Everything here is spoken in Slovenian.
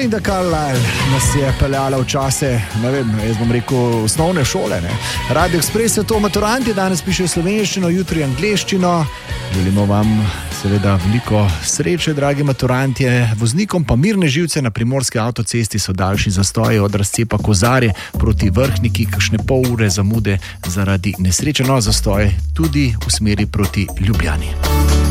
Linda Carlisle nas je peljala v čase, ne vem, jaz bom rekel, osnovne šole. Ne? Radio Express je to, maturanti danes pišejo slovenščino, jutri angleščino. Želimo vam seveda veliko sreče, dragi maturantje. Voznikom pa mirne živce. Na primorski avtocesti so daljši zastoji od razcepa Kozarje proti Vrhniki, kakšne pol ure zamude zaradi nesreče, no zastoj tudi v smeri proti Ljubljani.